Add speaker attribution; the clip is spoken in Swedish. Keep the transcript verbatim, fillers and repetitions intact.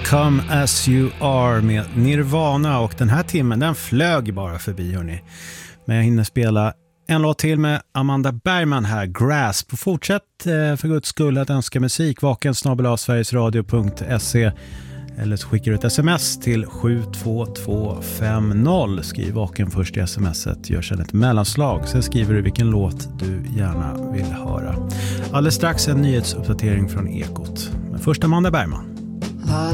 Speaker 1: Come As You Are med Nirvana, och den här timmen den flög bara förbi, hörni. Men jag hinner spela en låt till med Amanda Bergman här, Grasp. Och fortsätt eh, för guds skull att önska musik, vaken snabel-a sverigesradio punkt se, eller så skickar du ett sms till sju två två fem noll. Skriv vaken först i smset, gör sedan ett mellanslag, sen skriver du vilken låt du gärna vill höra. Alldeles strax en nyhetsuppdatering från Ekot. Men först Amanda Bergman.